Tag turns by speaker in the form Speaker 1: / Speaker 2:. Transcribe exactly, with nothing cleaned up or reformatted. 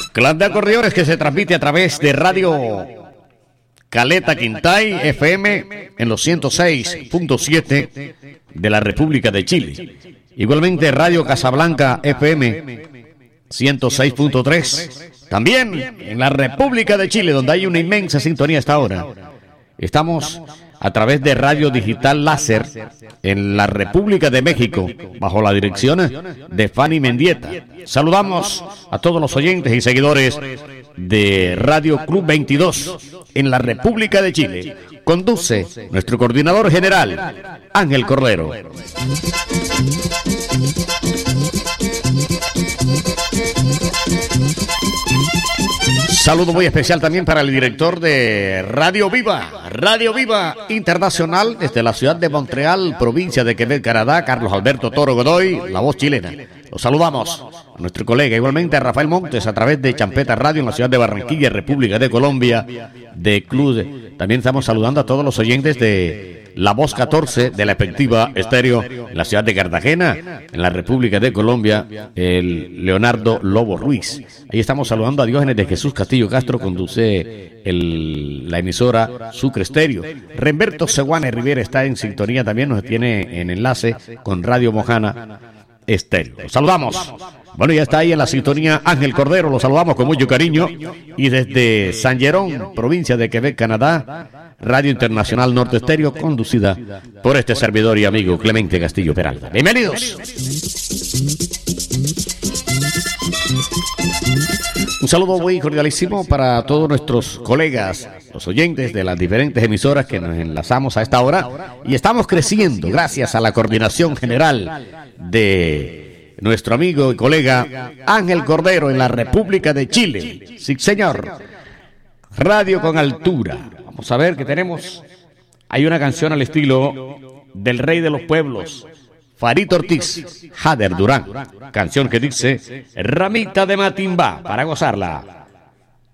Speaker 1: Clan de Acordeones que se transmite a través de Radio Caleta Quintay F M en los ciento seis punto siete de la República de Chile. Igualmente Radio Casablanca F M ciento seis punto tres. También en la República de Chile, donde hay una inmensa sintonía hasta ahora. Estamos a través de Radio Digital Láser en la República de México, bajo la dirección de Fanny Mendieta. Saludamos a todos los oyentes y seguidores de Radio Club veintidós en la República de Chile. Conduce nuestro coordinador general, Ángel Cordero. Saludo muy especial también para el director de Radio Viva, Radio Viva Internacional, desde la ciudad de Montreal, provincia de Quebec, Canadá, Carlos Alberto Toro Godoy, la voz chilena. Los saludamos a nuestro colega, igualmente a Rafael Montes, a través de Champeta Radio en la ciudad de Barranquilla, República de Colombia, de Club. También estamos saludando a todos los oyentes de La Voz catorce de la Efectiva Estéreo en la ciudad de Cartagena, en la República de Colombia, el Leonardo Lobo Ruiz. Ahí estamos saludando a Diógenes de Jesús Castillo Castro, conduce el, la emisora Sucre Estéreo. Remberto Seguane Rivera está en sintonía también, nos tiene en enlace con Radio Mojana Estéreo. Los saludamos. Bueno, ya está ahí en la sintonía Ángel Cordero, lo saludamos con mucho cariño. Y desde San Jerón, provincia de Quebec, Canadá, Radio Internacional Norte Estéreo, conducida por este servidor y amigo Clemente Castillo Peralta. Bienvenidos. Un saludo muy cordialísimo para todos nuestros colegas, los oyentes de las diferentes emisoras que nos enlazamos a esta hora. Y estamos creciendo gracias a la coordinación general de nuestro amigo y colega Ángel Cordero en la República de Chile. Sí, señor. Radio con altura. Vamos a ver que tenemos. Hay una canción al estilo del Rey de los Pueblos, Farito Ortiz, Jader Durán. Canción que dice Ramita de Matimbá, para gozarla.